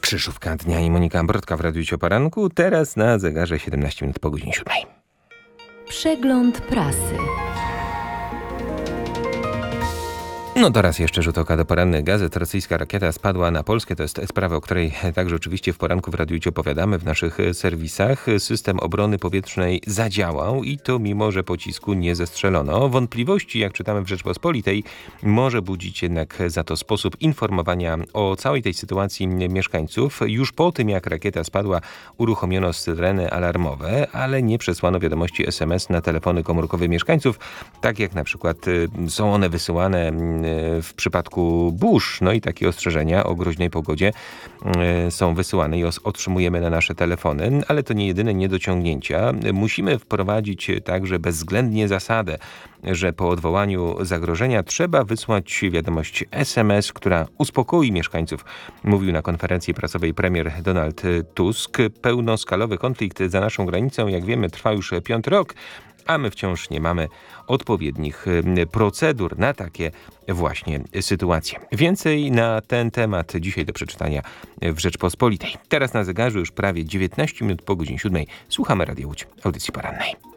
Krzyszówka dnia i Monika Brodka w Radiu Poranku. Teraz na zegarze 17 minut po godzinie 7. Przegląd prasy. No to raz jeszcze rzut oka do porannych gazet. Rosyjska rakieta spadła na Polskę. To jest sprawa, o której także oczywiście w poranku w Radiu opowiadamy w naszych serwisach. System obrony powietrznej zadziałał i to mimo, że pocisku nie zestrzelono. Wątpliwości, jak czytamy w Rzeczpospolitej, może budzić jednak za to sposób informowania o całej tej sytuacji mieszkańców. Już po tym, jak rakieta spadła, uruchomiono syreny alarmowe, ale nie przesłano wiadomości SMS na telefony komórkowe mieszkańców, tak jak na przykład są one wysyłane w przypadku burz. No i takie ostrzeżenia o groźnej pogodzie są wysyłane i otrzymujemy na nasze telefony, ale to nie jedyne niedociągnięcia. Musimy wprowadzić także bezwzględnie zasadę, że po odwołaniu zagrożenia trzeba wysłać wiadomość SMS, która uspokoi mieszkańców, mówił na konferencji prasowej premier Donald Tusk. Pełnoskalowy konflikt za naszą granicą, jak wiemy, trwa już 5. rok, a my wciąż nie mamy odpowiednich procedur na takie właśnie sytuacje. Więcej na ten temat dzisiaj do przeczytania w Rzeczpospolitej. Teraz na zegarze już prawie 19 minut po godzinie 7. Słuchamy Radia Łódź, audycji porannej.